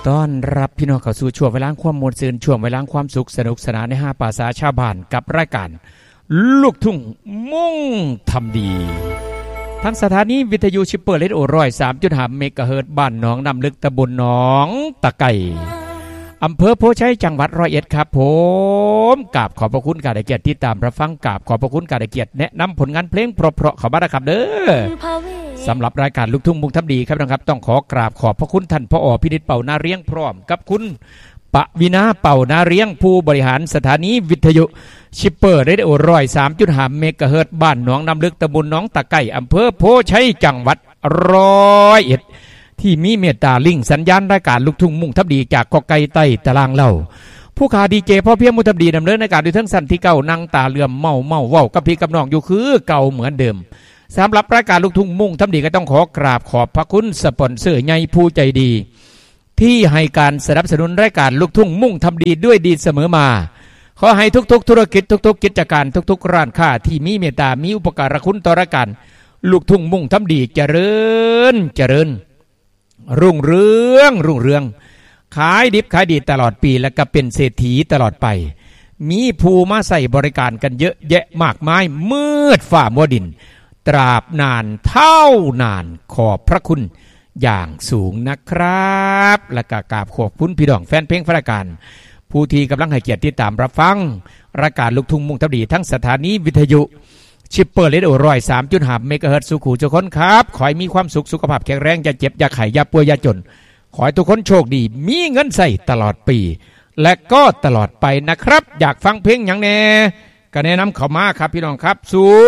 ต้อนรับพี่น้องเข้าสู่ช่วงเวลาความมวลซื่นช่วงเวลาความสุขสนุกสนานใน5ภาษาชาวบ้านกับรายการลูกทุ่งมุ่งทำดีทั้งสถานีวิทยุชิปเปอร์เลดโอ103.5 เมกะเฮิรตซ์บ้านหนองน้ำลึกตำบลหนองตะไก่อำเภอโพชัยจังหวัด101ครับผมกราบขอบพระคุณการได้เกียรติที่ตามรับฟังกราบขอบพระคุณการได้เกียรติแนะนำผลงานเพลงเพราะๆเข้ามานะครับเด้อสำหรับรายการลูกทุ่งมุ่งทำดีครับนะครับต้องขอกราบขอบพระคุณท่านผอ.พินิจเป่านาเรียงพร้อมกับคุณปวินาเป่านาเรียงผู้บริหารสถานีวิทยุชิปเปอร์เรดิโอ103.5 เมกะเฮิรตซ์บ้านหนองน้ำลึกตำบลหนองตะไก่อำเภอโพชัยจังหวัด101ที่มีเมตตาลิงสัญญาณรายการลูกทุ่งมุ่งทำดีจากกอไก่ใต้ตารางเล่าผู้ขาดีเจพ่อเพียงมุทำดีดำเนินในการด้วยทั้งสันที่เก่านั่งตาเหลื่อมเมาเว้ากับพี่กับน้องอยู่คือเก่าเหมือนเดิมสำหรับรายการลูกทุ่งมุ่งทำดีก็ต้องขอกราบขอบพระคุณสปอนเซอร์ใหญ่ผู้ใจดีที่ให้การสนับสนุนรายการลูกทุ่งมุ่งทำดีด้วยดีเสมอมาขอให้ทุกๆธุรกิจทุกๆกิจการทุกๆร้านค้าที่มีเมตตามีอุปการะคุณต่อรายการลูกทุ่งมุ่งทำดีเจริญรุ่งเรืองขายดิบขายดีตลอดปีและก็เป็นเศรษฐีตลอดไปมีผู้มาใส่บริการกันเยอะแยะมากมายมืดฝ่ามัวดินตราบนานเท่านานขอบพระคุณอย่างสูงนะครับและก็กราบขอบคุณพี่น้องแฟนเพลงรายการผู้ที่กำลังให้เกียรติติดตามรับฟังรายการลูกทุ่งมุ่งทำดีทั้งสถานีวิทยุชิปเปอร์เรดิโอ103.5 เมกะเฮิรตซ์สุขุทุกคนครับขอให้มีความสุขสุขภาพแข็งแรงอย่าเจ็บอย่าไข้อย่าป่วยอย่าจนขอให้ทุกคนโชคดีมีเงินใส่ตลอดปีและก็ตลอดไปนะครับอยากฟังเพลงอย่างแน่ก็แนะนำเข้ามาครับพี่น้องครับ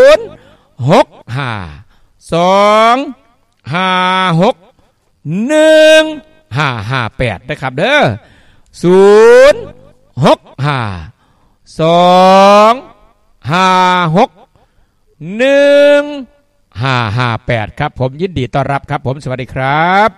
0652615615558นะครับเด้อ065261558ครับผมยินดีต้อนรับครับผมสวัสดีครับ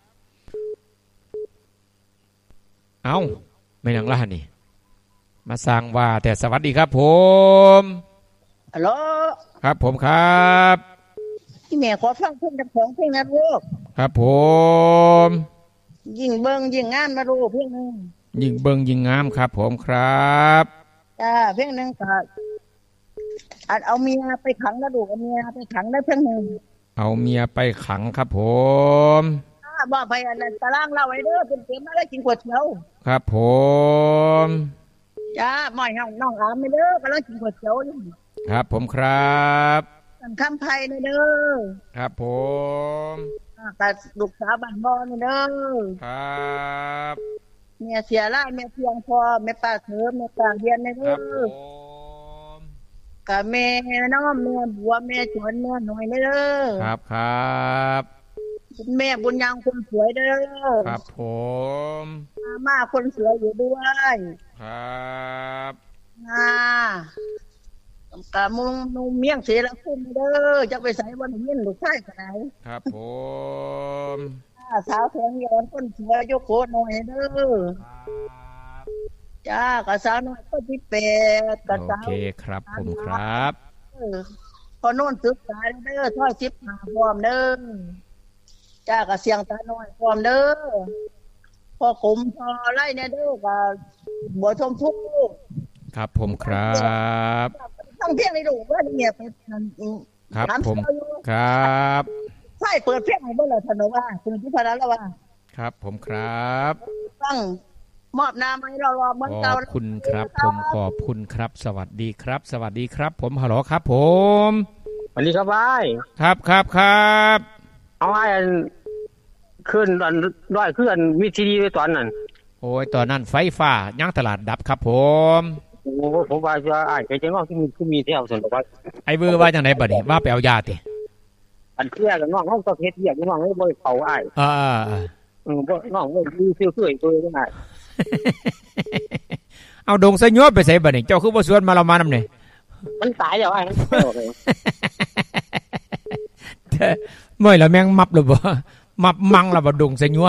เอาไม่นังล่ะนี่มาสร้างว่าแต่สวัสดีครับผมฮัลโหลครับผมครับที่แม่ขอฟังเพลงจากของเพลงนะลูกครับผมยิ่งเบิ่งยิ่งงามนะลูกเพลงนึงยิ่งเบิ่งยิ่งงามครับผมครับจ้าเพลงนึงก็เอาเมียไปขังนะลูกเอาเมียไปขังได้เพลงนึงเอาเมียไปขังครับผมบอกไปอันนั้นตารางเล่าไว้เด้อเป็นเต็มมาได้กินก๋วยเตี๋ยวครับผมจ้าหม่อยน้องอามไปเด้อกำลังกินก๋วยเตี๋ยวนี่ครับผมครับคำไผ่เด้อครับผมแต่ลูกสาวบ้านบ่อนี่เด้อครับแม่เสียร่างแม่เพียงพอแม่ป้าเถิมแม่ป้าเรียนเด้อกับแม่น้องแม่บัวแม่ชวนแม่หน่อยเด้อครับแม่บุญยังคนสวยเด้อครับผมมาคนสวยอยู่ด้วยครับกะมุงเมี่ยงเสียแล้วคุ้มเด้อจะไปใส่วันนี้ลูกชายกันไหนครับผมสาวแข็งย้อนคนสวยยกโคหน่อยเด้อจ้ากะสาวน้อยก็ที่8กะสาวโอเคครับผมครับพอโน่นศึกษาเด้อถ้อย15พร้อมเด้อจ้ากะเสียงตาน้อยพร้อมเด้อพอขุมพอไล่เนี่ยเด้อกะบัวชมพูครับผมครับต้องเพียงในดูว่าเนี่ยไปครับผมครับใช่เปิดเพียงให้เบิ่งแล้วท่านว่าคุณที่พนันแล้วว่าครับผมครับต้องมอบน้ำให้เราเหมือนเก่าขอบคุณครับผมขอบคุณครับสวัสดีครับสวัสดีครับผมฮัลโหลครับผมสวัสดีครับบายครับเอาไอ้ขึ้นตอนด้อยขึ้นวิธีดีตอนนั้นโอ้ยตอนนั้นไฟฟ้าย่างตลาดดับครับผมโอ้ผมว่าจะไอ้ใจงอกที่มีที่เอาส่วนบอกว่าไอ้เบอร์ว่าจังไหนบัดนี้ว่าไปเอายาติอันเที่ยกันน้องเขาก็เฮ็ดเที่ยกันน้องไม่บ่เผาไอ้บ่น้องบ่ซื้อตัวได้เอาดงซะยัวไปใส่บัดนี้เจ้าคือบ่สวนมาเรามานำนี่มันตายแล้วไอ้เมื่อแล้วแมงมับหรือบ่มับมังแล้วบ่ดงซะยัว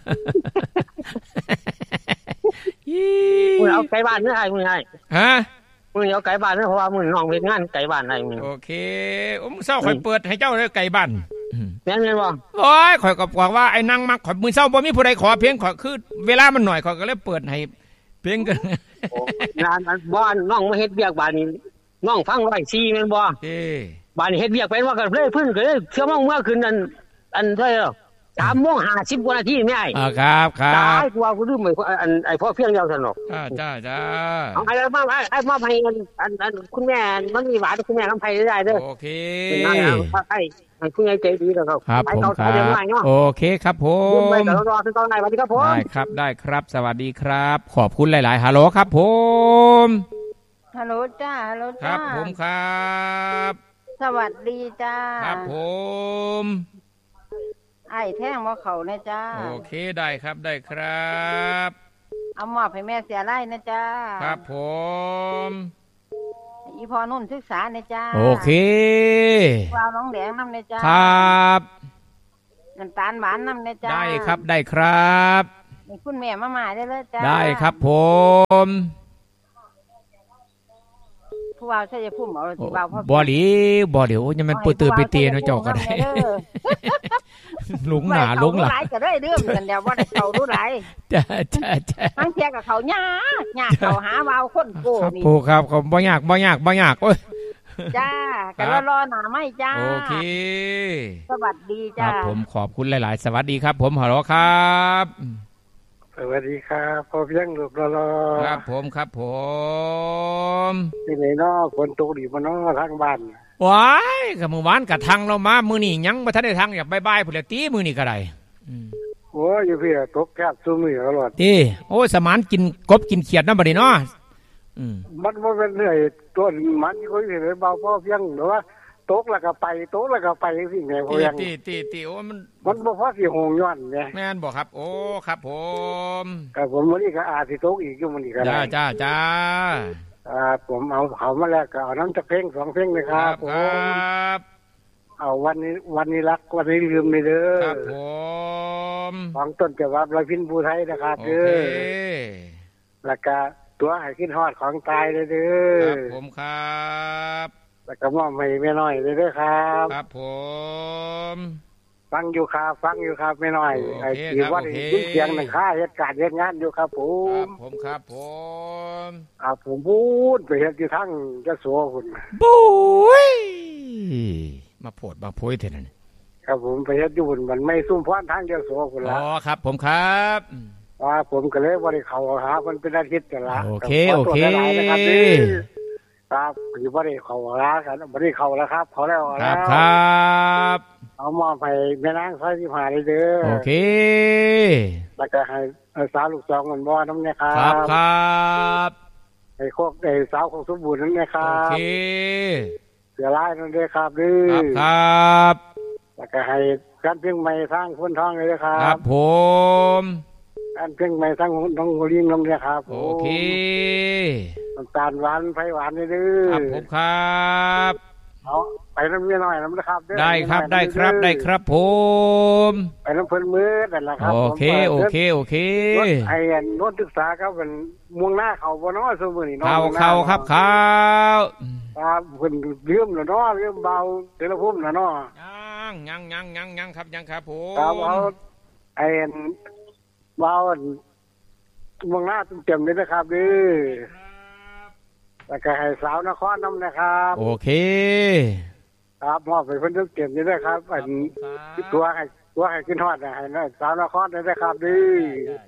มึงเอาไก่บ้านเด้อไอ้มึงไอ้ฮะมึงเอาไก่บ้านเด้อเพราะว่ามึงน้องเฮ็ดงานไก่บ้านไอ้มึงโอเคเช้าค่อยเปิดให้เจ้าเด้อไก่บ้านแม่นบ่โอ้ยข่อยก็บอกว่าไอ้นางมักข่อยมื้อเช้าบ่มีผู้ใดขอเพลงข่อยคือเวลามันหน่อยข่อยก็เลยเปิดให้เพลงกันงานบ่น้องมาเฮ็ดเวียกบาดนี้น้องฟัง104แม่นบ่บาดนี้เฮ็ดเวียกเป็นว่าก็เลยพึ่งก็เลยเชื่อมั่งเมื่อคืนอันเท่าไหร่3:50 กว่านาทีแม่ครับตายกว่ากูลืมไอ้พ่อเพียงเดียวซั่นเนาะจ้าเอาไอ้มาให้อันคุณแม่มันมีหวานคุณแม่ลำไผได้เด้อโอเคไอ้คุณยายใจดีแล้วครับไปต่อเดี๋ยวมาเนาะโอเคครับผมไปต่อรอถึงตอนไหนสวัสดีครับผมได้ครับสวัสดีครับขอบคุณหลายๆฮัลโหลครับผมฮัลโหลจ้าครับผมครับสวัสดีจ้าครับผมไอ้แท่งมาเขานะจ้าโอเคได้ครับได้ครับเอามอบให้แม่เสียไร่นะจ้าครับผมอีพอนุ่นศึกษานะจ้าโอเควาวน้องแดงน้ำนะจ้าครับน้ำตาลหวานน้ำนะจ้าได้ครับได้ครับนี่คุณแม่มาได้เลยจ้าได้ครับผมผู้ว่าใช่จะพูดหมอที่ว่าพ่อบ่เดี๋ยวยังมันปื้อตื่นไปเตียนเจ้าก็ได้หลงหนาหลงหลังก็ได้เรื่องกันเดี๋ยวว่าเขารู้ไรจ้าทั้งเทียกับเขายากเขาหาวาวคนโก้นี่ปูครับเขาบ่ยากโอ้ยจ้ากันรอหนาไม่จ้าโอเคสวัสดีจ้าผมขอบคุณหลายๆสวัสดีครับผมฮัลโหลครับสวัสดีครับพ่อเพียงลูกรอครับผมที่ไหนเนาะฝนตกดีบ่เนาะทางบ้านว้ายกับมื้อวานกับทางเรามามื้อนี้ยังบ่ทันได้ทางอยากบายๆพุ่นละตีมื้อนี้ก็ได้โอ้ยอยู่พี่ตกแคบซุมื้อตลอดโอ้ยสมานกินกบกินเขียดนำบัดนี้เนาะมันบ่เป็นเหนื่อยต้นมันก็สิได้เบาพ่อเพียงหรือว่าตกแล้วก็ไปจังซี่แม่พ่อยังตีโอ้มันบ่พอสิหงย้อนแม่แม่นบ่ครับโอ้ครับผมมื้อนี้ก็อาจสิตกอีกอยู่มื้อนี้ก็ได้จ้าผมเอามาแล้วก็เอาน้ำจักเพลง2เพลงเลยครับผมเอาวันนี้รักวันนี้ลืมไม่เด้อครับผมของต้นฉบับร้อยพินภูไทยนะครับเด้อแล้วก็ตัวให้ขึ้นฮอดของตายเลยเด้อครับผมครับแล้วก็มอบให้แม่น้อยเลยเด้อครับครับผมฟังอยู่ครับแม่น้อยไอ้ที่ว่าได้ยินเสียงนั่นค่าเหตุการณ์เฮ็ดงานอยู่ครับผมครับผมพูดไปเฮ็ดอยู่ทั้งยโสพุ่นบุ้ยมาโพดบางโพยเท่านั้นครับผมไปเฮ็ดอยู่พุ่นมันไม่ซุ่มพรทางยโสพุ่นล่ะครับผมครับผมก็เลยบ่ได้เข้าหาเพิ่นเป็นอาทิตย์กันละโอเคครับอยู่บ่ได้เข้าหากันบ่ได้เข้าแล้วครับเขาแล้วครับเอามาให้แม่นาง25เลยเด้อโอเคแล้วก็ให้สาวลูก2มันบ่นำเนี่ยครับครับไอ้โคกไอ้สาวของสมบูรณ์นั่นเนี่ยครับโอเคเสือลายนั่นเด้อครับดื้อครับแล้วก็ให้การเพียงใหม่ทางคนท้องเลยครับครับผมการเพียงใหม่ทางน้องลิงนำเนี่ยครับโอเคน้ำตาลหวานไผหวานเลยเด้อครับผมครับเอาไปน้ำเมียน้อยน้ำนะครับได้ครับผมไปน้ำเพิ่นมือนั่นแหละครับโอเคไอ้โน้ตศึกษาครับเป็นม่วงหน้าเขาบ่เนาะซุมื้อนี้เนาะเข้าครับเพิ่นเลื่อมแล้วเนาะเลื่อมเบาเทเลพุ่มแล้วเนาะยังครับผมครับเอาไอ้เบาม่วงหน้าเต็มเลยนะครับดื้อแล้วก็ให้สาวนครน้ำนะครับโอเคครับมอบไปเพิ่นเก็บนี่ด้วยครับอันตัวให้ขึ้นฮอดให้สาวนครได้ครับดื้อ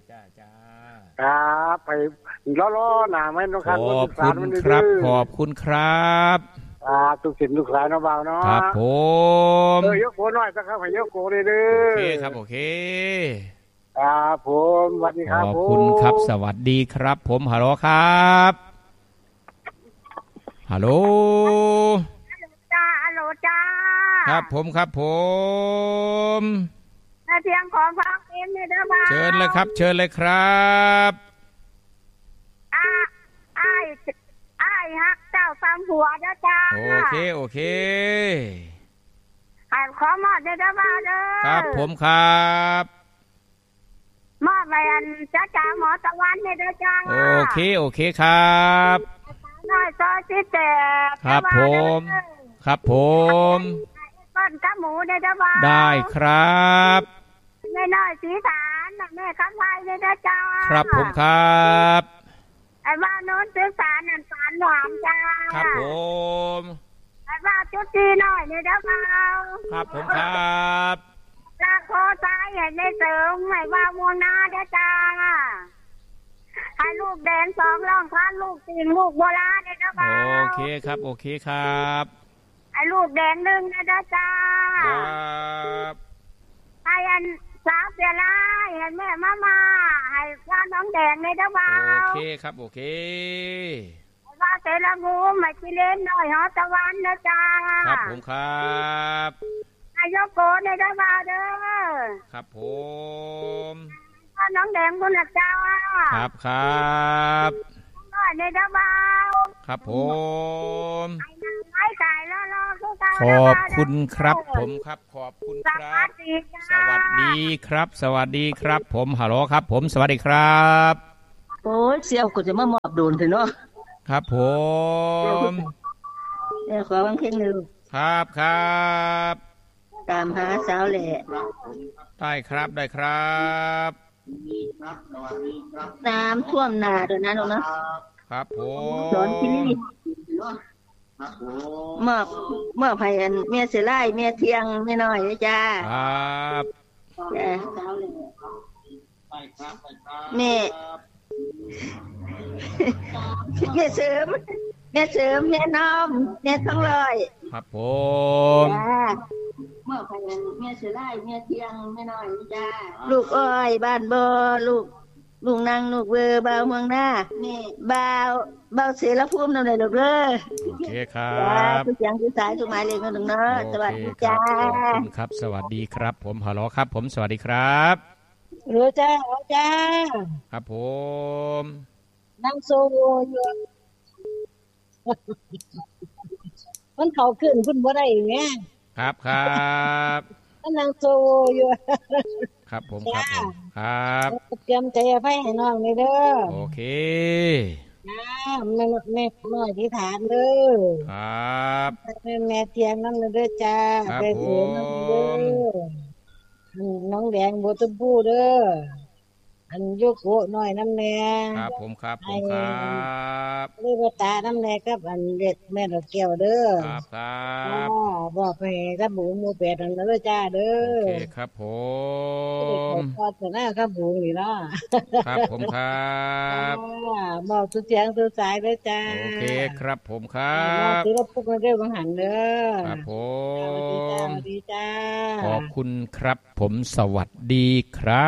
ครับไปล้อหน้าไว้นะครับขอบคุณครับทุกสิ่งทุกสายเนาะเบาเนาะครับผมยกโกน้อยสักครับให้ยกโกเด้อโอเคครับโอเคครับผมสวัสดีครับขอบคุณครับสวัสดีครับผมฮัลโหลครับฮัลโหลจ้าครับผมแม่เพียงขอฟังเพลงนี่เด้อบ่าวเชิญเลยครับอ้ายฮักเจ้าซ้ำหัวเด้อจ้าโอเคขอมอบเด้อบ่าวเด้อครับผมครับมอบไปอันจ้าหมอตะวันนี่เด้อจ้าโอเคครับน้อยซอย18 ครับผมก็นกับหมูได้เด้อบ่าวได้ครับแม่น้อยสีสารแม่คำไว้ได้เด้อจ้าครับผมครับไอ้บ้านโน้นสีสารนั่นสารหวานจ้าครับผมไอ้บ้านจุดจีน้อยได้เด้อบ่าวครับผมครับลาโคซ้ายให้ได้เสริมให้ว่ามัวนาเด้อจ้าให้ลูกแดง2ร่องพันลูกตีนลูกโบราณเด้อเด้อบ่าวโอเคครับโอเคครับให้ลูกแดง1นะเด้อจ้าครับให้อันสาวเสียลายให้แม่มาให้ว่าน้องแดงได้เด้อบ่าวโอเคครับโอเคว่าเสละงูมาชิเล่นน้อยหอตะวันเด้อจ้าครับผมครับนายกโกได้เด้อบ่าวเด้อครับผมว่าน้องแดงบุญละจ้าครับครับน้อยได้เด้อบ่าวครับผมให้ไก่รอขอบคุณครับผมครับขอบคุณครับสวัสดีครับสวัสดีครับผมฮัลโหลครับผมสวัสดีครับโอ้ยเสี่ยวก็จะมามอบโดนเถอะเนาะครับผมขอวันเพ็งนึงครับครับตามหาสาวแหล่ได้ครับได้ครับน้ำท่วมนาเดี๋ยวนั้นลูกนะครับผมสอนที่นี่มอบให้แม่เสือไล่แม่เทียงแม่น้อยจ้าครับแม่เสริมแม่น้อมแม่ทั้งลอยครับผมมอบให้แม่เสือไล่แม่เทียงแม่น้อยจ้าลูกอ้อยบ้านบ่ลูกนางลูกเวอบ่าวเมืองหน้าแม่บ่าวเสรภูมินำได้ลูกเด้อโอเคครับทุกอย่างทุกสายทุกหมายเลขนั่นเนาะสวัสดีจ้าขอบคุณครับสวัสดีครับผมฮัลโหลครับผมสวัสดีครับรู้จ้าครับผมนั่งโซโวอยู่มันเข้าขึ้นคุณบ่ได้แม่ครับครับนั่งโซโวอยู่ครับผมครับผมครับเตรียมใจไฟให้น้องเลยเด้อโอเคแม่น้อยที่ฐานเด้อครับแม่เทียนนั่นเด้อจ้าไปเสือนั่นเด้อน้องแดงบัวตุ้มผู้เด้ออันยกโกน้อยน้ำแน่ครับผมครับผมครับเรียกว่าตาน้ำแน่ครับอันเด็ดแม่ดอกแก้วเด้อครับครับบอกไปครับบุ๋มมูเป็ดนั่นเด้อจ้าเด้อโอเคครับผมขอดหน้าครับบุ๋มนี่เนาะครับผมครับบอกทุกเสียงทุกสายเด้อจ้าโอเคครับผมครับบอกที่เราพูดกันเรื่องหันเด้อครับผมสวัสดีจ้าขอบคุณครับผมสวัสดีครับ